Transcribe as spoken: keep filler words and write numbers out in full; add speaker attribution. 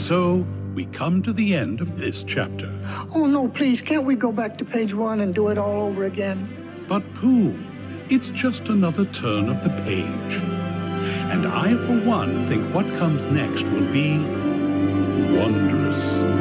Speaker 1: so we come to the end of this chapter.
Speaker 2: Oh, no, please, can't we go back to page one and do it all over again?
Speaker 1: But Pooh, it's just another turn of the page. And I, for one, think what comes next will be wondrous.